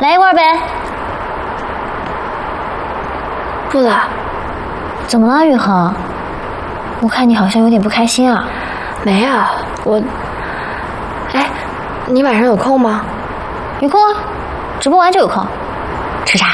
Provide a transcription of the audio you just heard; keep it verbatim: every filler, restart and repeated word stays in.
来一罐呗。 不了。 怎么了，宇恒？我看你好像有点不开心啊。 没有，我……哎，你晚上有空吗？ 有空啊，直播完就有空。吃啥？